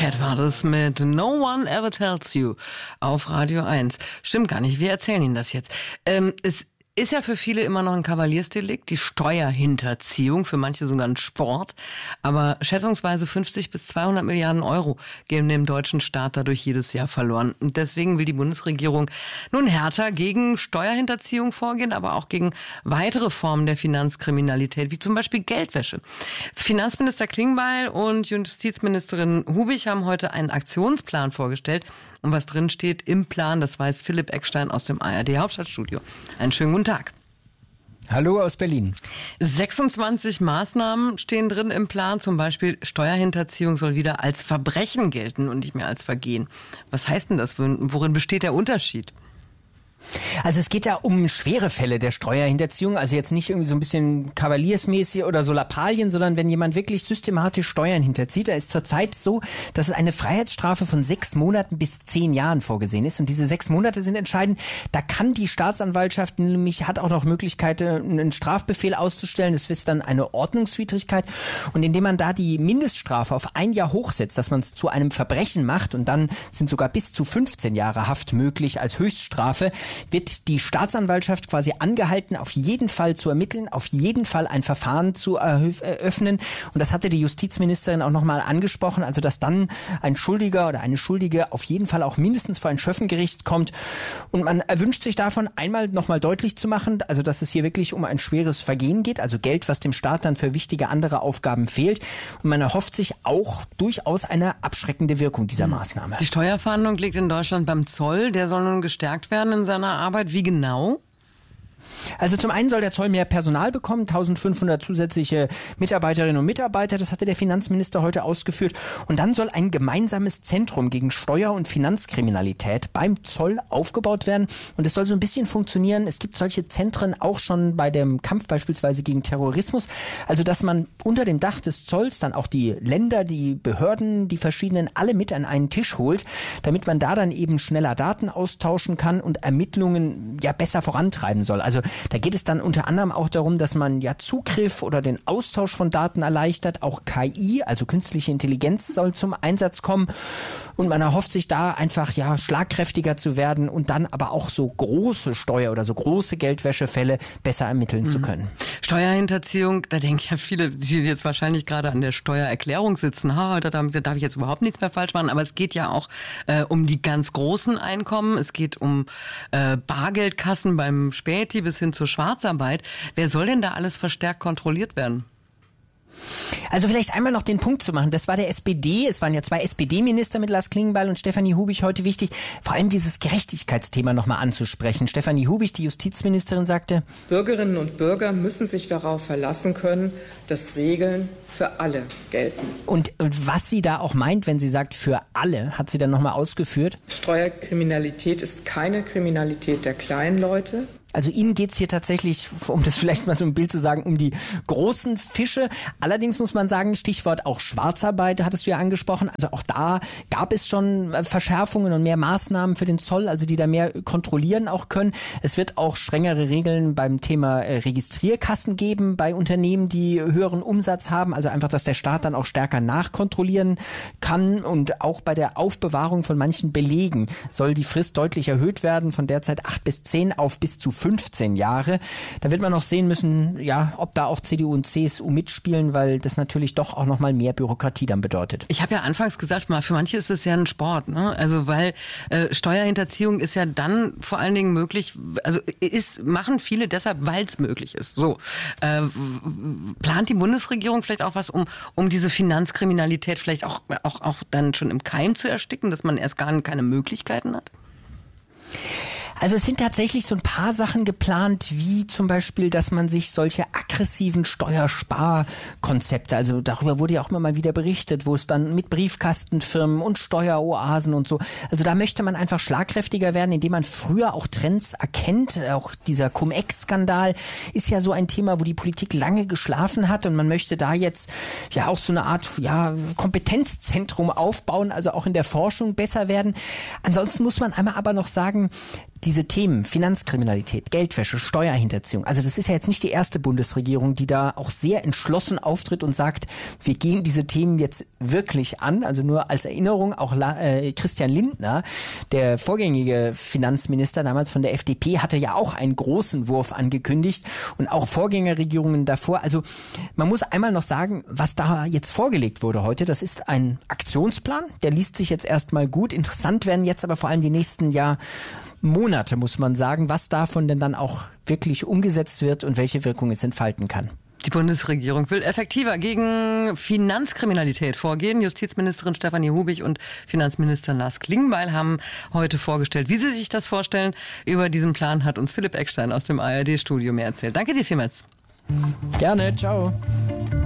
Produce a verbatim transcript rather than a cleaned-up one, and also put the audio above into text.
Cat war das mit No One Ever Tells You auf Radio eins. Stimmt gar nicht, wir erzählen Ihnen das jetzt. Ähm, es ist ja für viele immer noch ein Kavaliersdelikt, die Steuerhinterziehung, für manche sogar ein Sport. Aber schätzungsweise fünfzig bis zweihundert Milliarden Euro gehen dem deutschen Staat dadurch jedes Jahr verloren. Und deswegen will die Bundesregierung nun härter gegen Steuerhinterziehung vorgehen, aber auch gegen weitere Formen der Finanzkriminalität, wie zum Beispiel Geldwäsche. Finanzminister Klingbeil und Justizministerin Hubig haben heute einen Aktionsplan vorgestellt. Und was drin steht im Plan, das weiß Philipp Eckstein aus dem A R D-Hauptstadtstudio. Einen schönen guten Tag. Hallo aus Berlin. sechsundzwanzig Maßnahmen stehen drin im Plan. Zum Beispiel Steuerhinterziehung soll wieder als Verbrechen gelten und nicht mehr als Vergehen. Was heißt denn das? Worin besteht der Unterschied? Also es geht da um schwere Fälle der Steuerhinterziehung, also jetzt nicht irgendwie so ein bisschen kavaliersmäßig oder so Lappalien, sondern wenn jemand wirklich systematisch Steuern hinterzieht. Da ist zurzeit so, dass es eine Freiheitsstrafe von sechs Monaten bis zehn Jahren vorgesehen ist. Und diese sechs Monate sind entscheidend. Da kann die Staatsanwaltschaft nämlich, hat auch noch Möglichkeit, einen Strafbefehl auszustellen. Das ist dann eine Ordnungswidrigkeit. Und indem man da die Mindeststrafe auf ein Jahr hochsetzt, dass man es zu einem Verbrechen macht und dann sind sogar bis zu fünfzehn Jahre Haft möglich als Höchststrafe, wird die Staatsanwaltschaft quasi angehalten, auf jeden Fall zu ermitteln, auf jeden Fall ein Verfahren zu eröffnen. Und das hatte die Justizministerin auch nochmal angesprochen, also dass dann ein Schuldiger oder eine Schuldige auf jeden Fall auch mindestens vor ein Schöffengericht kommt. Und man erwünscht sich davon, einmal nochmal deutlich zu machen, also dass es hier wirklich um ein schweres Vergehen geht, also Geld, was dem Staat dann für wichtige andere Aufgaben fehlt. Und man erhofft sich auch durchaus eine abschreckende Wirkung dieser Maßnahme. Die Steuerfahndung liegt in Deutschland beim Zoll. Der soll nun gestärkt werden in seiner Arbeit. Wie genau? Also zum einen soll der Zoll mehr Personal bekommen, eintausendfünfhundert zusätzliche Mitarbeiterinnen und Mitarbeiter, das hatte der Finanzminister heute ausgeführt. Und dann soll ein gemeinsames Zentrum gegen Steuer- und Finanzkriminalität beim Zoll aufgebaut werden. Und es soll so ein bisschen funktionieren. Es gibt solche Zentren auch schon bei dem Kampf beispielsweise gegen Terrorismus. Also dass man unter dem Dach des Zolls dann auch die Länder, die Behörden, die verschiedenen alle mit an einen Tisch holt, damit man da dann eben schneller Daten austauschen kann und Ermittlungen ja besser vorantreiben soll. Also da geht es dann unter anderem auch darum, dass man ja Zugriff oder den Austausch von Daten erleichtert. Auch K I, also künstliche Intelligenz, soll zum Einsatz kommen. Und man erhofft sich da einfach ja schlagkräftiger zu werden und dann aber auch so große Steuer- oder so große Geldwäschefälle besser ermitteln mhm. zu können. Steuerhinterziehung, da denken ja viele, die jetzt wahrscheinlich gerade an der Steuererklärung sitzen, ha, da, da darf ich jetzt überhaupt nichts mehr falsch machen. Aber es geht ja auch äh, um die ganz großen Einkommen. Es geht um äh, Bargeldkassen beim Späti bis hin zur Schwarzarbeit. Wer soll denn da alles verstärkt kontrolliert werden? Also vielleicht einmal noch den Punkt zu machen, das war der S P D, es waren ja zwei S P D-Minister mit Lars Klingbeil und Stefanie Hubig heute wichtig, vor allem dieses Gerechtigkeitsthema nochmal anzusprechen. Stefanie Hubig, die Justizministerin, sagte: Bürgerinnen und Bürger müssen sich darauf verlassen können, dass Regeln für alle gelten. Und, und was sie da auch meint, wenn sie sagt für alle, hat sie dann nochmal ausgeführt? Steuerkriminalität ist keine Kriminalität der kleinen Leute. Also Ihnen geht's hier tatsächlich, um das vielleicht mal so ein Bild zu sagen, um die großen Fische. Allerdings muss man sagen, Stichwort auch Schwarzarbeit, hattest du ja angesprochen. Also auch da gab es schon Verschärfungen und mehr Maßnahmen für den Zoll, also die da mehr kontrollieren auch können. Es wird auch strengere Regeln beim Thema Registrierkassen geben bei Unternehmen, die höheren Umsatz haben. Also einfach, dass der Staat dann auch stärker nachkontrollieren kann. Und auch bei der Aufbewahrung von manchen Belegen soll die Frist deutlich erhöht werden, von derzeit acht bis zehn auf bis zu fünfzehn Jahre. Da wird man noch sehen müssen, ja, ob da auch C D U und C S U mitspielen, weil das natürlich doch auch noch mal mehr Bürokratie dann bedeutet. Ich habe ja anfangs gesagt, mal für manche ist es ja ein Sport, ne? Also weil äh, Steuerhinterziehung ist ja dann vor allen Dingen möglich, also ist machen viele deshalb, weil es möglich ist. So äh, plant die Bundesregierung vielleicht auch was, um um diese Finanzkriminalität vielleicht auch auch auch dann schon im Keim zu ersticken, dass man erst gar keine Möglichkeiten hat? Also es sind tatsächlich so ein paar Sachen geplant, wie zum Beispiel, dass man sich solche aggressiven Steuersparkonzepte, also darüber wurde ja auch immer mal wieder berichtet, wo es dann mit Briefkastenfirmen und Steueroasen und so, also da möchte man einfach schlagkräftiger werden, indem man früher auch Trends erkennt. Auch dieser Cum-Ex-Skandal ist ja so ein Thema, wo die Politik lange geschlafen hat und man möchte da jetzt ja auch so eine Art ja Kompetenzzentrum aufbauen, also auch in der Forschung besser werden. Ansonsten muss man einmal aber noch sagen, diese Themen Finanzkriminalität, Geldwäsche, Steuerhinterziehung, also das ist ja jetzt nicht die erste Bundesregierung, die da auch sehr entschlossen auftritt und sagt, wir gehen diese Themen jetzt wirklich an. Also nur als Erinnerung, auch La- äh, Christian Lindner, der vorgängige Finanzminister damals von der F D P, hatte ja auch einen großen Wurf angekündigt und auch Vorgängerregierungen davor. Also man muss einmal noch sagen, was da jetzt vorgelegt wurde heute, das ist ein Aktionsplan, der liest sich jetzt erstmal gut. Interessant werden jetzt aber vor allem die nächsten Jahr Monate, muss man sagen, was davon denn dann auch wirklich umgesetzt wird und welche Wirkung es entfalten kann. Die Bundesregierung will effektiver gegen Finanzkriminalität vorgehen. Justizministerin Stefanie Hubig und Finanzminister Lars Klingbeil haben heute vorgestellt, wie sie sich das vorstellen. Über diesen Plan hat uns Philipp Eckstein aus dem A R D-Studio mehr erzählt. Danke dir vielmals. Gerne, ciao.